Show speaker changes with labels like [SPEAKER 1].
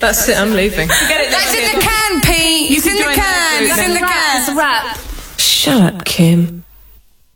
[SPEAKER 1] That's it, I'm leaving.
[SPEAKER 2] That's in the can, Pete. It's in the can. It's in the can.
[SPEAKER 3] It's a wrap.
[SPEAKER 1] Shut up, Kim.